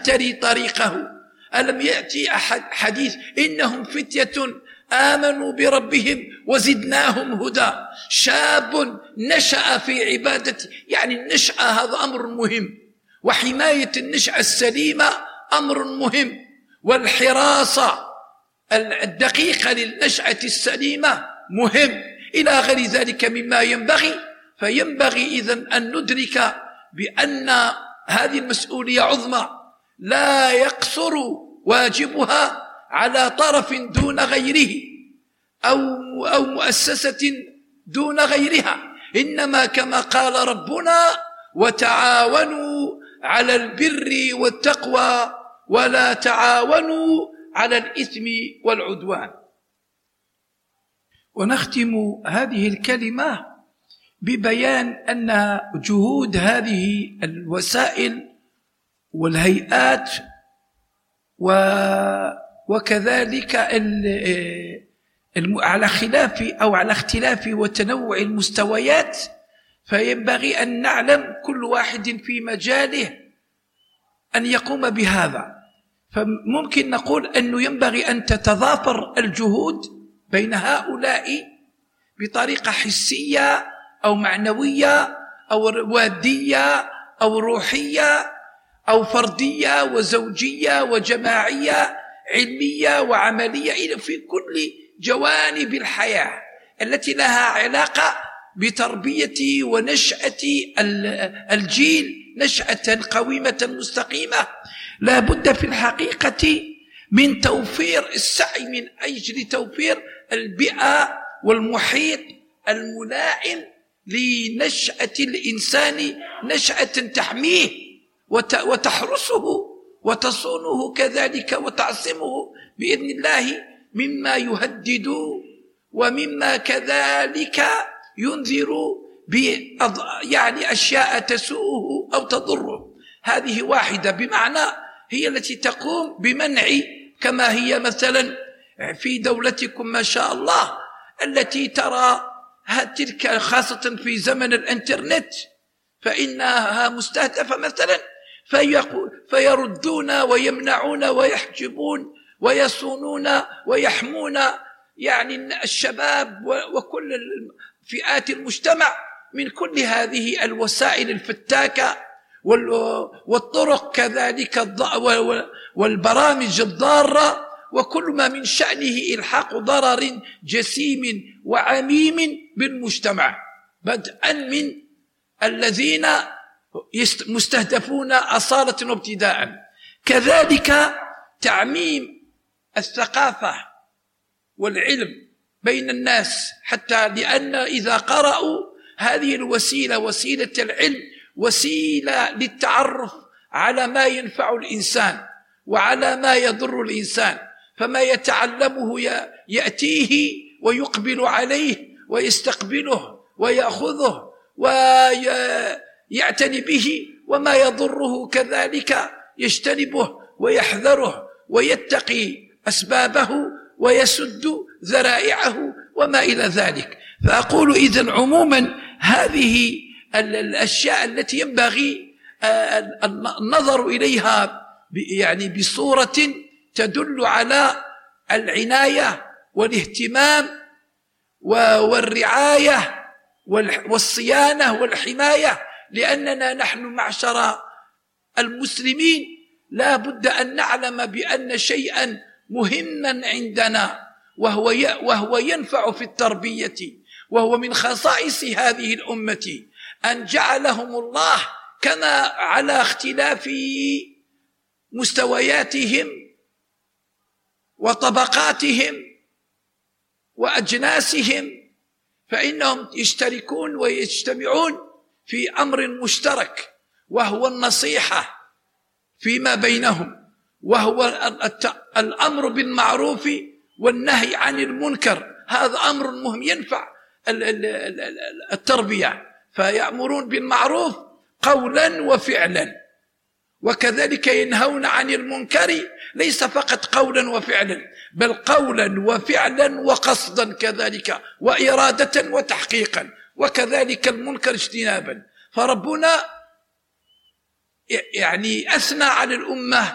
تري طريقه. ألم يأتي حديث إنهم فتية آمنوا بربهم وزدناهم هدى. شاب نشأ في عبادة، يعني النشأة هذا أمر مهم، وحماية النشأة السليمة أمر مهم، والحراسة الدقيقة للنشأة السليمة مهم، إلى غير ذلك مما ينبغي. فينبغي إذن أن ندرك بأن هذه المسؤولية عظمى لا يقصر واجبها على طرف دون غيره أو مؤسسة دون غيرها، إنما كما قال ربنا: وتعاونوا على البر والتقوى ولا تعاونوا على الإثم والعدوان. ونختم هذه الكلمة ببيان أن جهود هذه الوسائل والهيئات وكذلك على خلاف أو على اختلاف وتنوع المستويات، فينبغي أن نعلم كل واحد في مجاله أن يقوم بهذا. فممكن نقول أنه ينبغي أن تتضافر الجهود بين هؤلاء بطريقة حسية أو معنوية أو وادية أو روحية أو فردية وزوجية وجماعية، علمية وعملية، في كل جوانب الحياة التي لها علاقة بتربية ونشأة الجيل نشأة قويمة مستقيمة. لا بد في الحقيقة من توفير السعي من أجل توفير البيئة والمحيط الملائم لنشأة الإنسان، نشأة تحميه وتحرسه وتصونه كذلك وتعصمه بإذن الله مما يهدد ومما كذلك ينذر يعني أشياء تسوءه أو تضره. هذه واحدة، بمعنى هي التي تقوم بمنع، كما هي مثلا في دولتكم ما شاء الله التي ترى تلك خاصة في زمن الانترنت فإنها مستهدفة مثلا، فيردون ويمنعون ويحجبون ويصونون ويحمون يعني الشباب وكل فئات المجتمع من كل هذه الوسائل الفتاكة والطرق كذلك والبرامج الضارة، وكل ما من شأنه إلحاق ضرر جسيم وعميم بالمجتمع، بدءا من الذين مستهدفون أصالة وابتداء. كذلك تعميم الثقافة والعلم بين الناس، حتى لأن إذا قرأوا هذه الوسيلة، وسيلة العلم، وسيلة للتعرف على ما ينفع الإنسان وعلى ما يضر الإنسان، فما يتعلمه يأتيه ويقبل عليه ويستقبله ويأخذه ويعتني به، وما يضره كذلك يجتنبه ويحذره ويتقي أسبابه ويسد ذرائعه وما إلى ذلك. فأقول إذن عموما هذه الأشياء التي ينبغي النظر إليها يعني بصورة تدل على العناية والاهتمام والرعاية والصيانة والحماية، لأننا نحن معشر المسلمين لا بد أن نعلم بأن شيئا مهما عندنا وهو ينفع في التربية، وهو من خصائص هذه الأمة أن جعلهم الله كما على اختلاف مستوياتهم وطبقاتهم وأجناسهم، فإنهم يشتركون ويجتمعون في أمر مشترك، وهو النصيحة فيما بينهم، وهو الأمر بالمعروف والنهي عن المنكر. هذا أمر مهم ينفع التربية، فيأمرون بالمعروف قولا وفعلا، وكذلك ينهون عن المنكر ليس فقط قولا وفعلا، بل قولا وفعلا وقصدا كذلك، وإرادة وتحقيقا، وكذلك المنكر اجتنابا. فربنا يعني أثنى على الأمة